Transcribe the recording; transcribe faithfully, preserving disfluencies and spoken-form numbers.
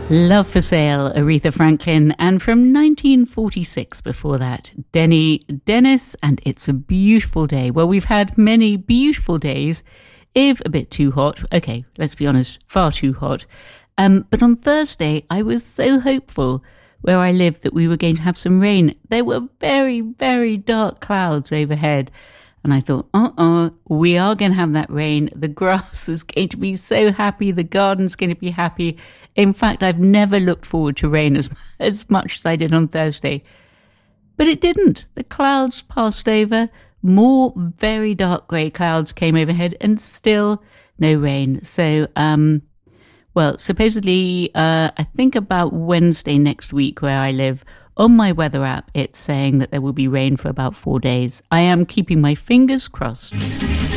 Love for Sale, Aretha Franklin, and from nineteen forty-six before that, Denny Dennis, and It's a Beautiful Day. Well, we've had many beautiful days, if a bit too hot. Okay, let's be honest, far too hot. Um, but on Thursday, I was so hopeful where I lived that we were going to have some rain. There were very, very dark clouds overhead. And I thought, uh-uh, we are going to have that rain. The grass is going to be so happy. The garden's going to be happy. In fact, I've never looked forward to rain as, as much as I did on Thursday. But it didn't. The clouds passed over. More very dark grey clouds came overhead and still no rain. So, um, well, supposedly, uh, I think about Wednesday next week where I live, on my weather app, it's saying that there will be rain for about four days. I am keeping my fingers crossed.